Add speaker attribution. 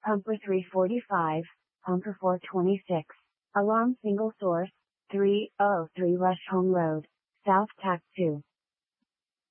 Speaker 1: Pumper 345, Pumper 426. Alarm single source, 303 Rush Home Road, South Tack 2.